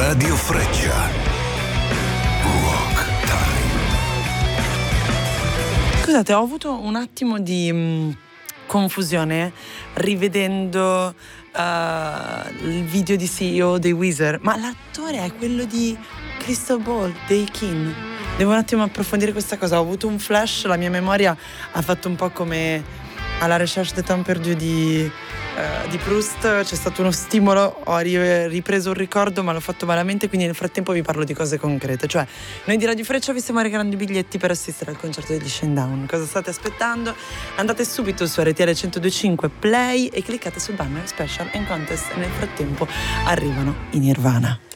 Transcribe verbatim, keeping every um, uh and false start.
Radio Freccia. Rock Time. Scusate, ho avuto un attimo di mh, confusione rivedendo uh, il video di C E O dei Weezer, ma l'attore è quello di Crystal Ball dei Kin. Devo un attimo approfondire questa cosa. Ho avuto un flash, la mia memoria ha fatto un po' come alla recherche de temps perdu di, uh, di Proust. C'è stato uno stimolo, ho ri- ripreso un ricordo, ma l'ho fatto malamente, quindi nel frattempo vi parlo di cose concrete. Cioè, noi di Radio Freccia vi stiamo regalando i biglietti per assistere al concerto degli Shinedown. Cosa state aspettando? Andate subito su R T L centodue e cinque Play e cliccate sul banner Special and Contest. Nel frattempo arrivano i Nirvana.